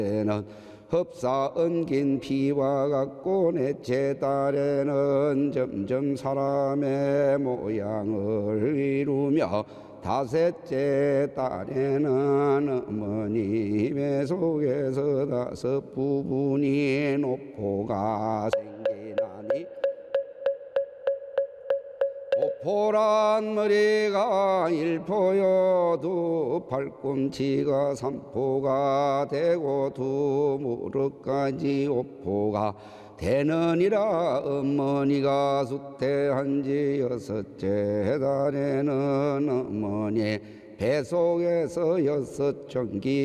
흡사 엉긴 피와 같고 넷째 달에는 점점 사람의 모양을 이루며 다섯째 달에는 어머님의 속에서 다섯 부분이 노포가 생기나니 오포란 머리가 일포요 두 팔꿈치가 삼포가 되고 두 무릎까지 오포가 되느니라. 어머니가 수태한 지 여섯째 달에는 어머니 뱃속에서 여섯 전기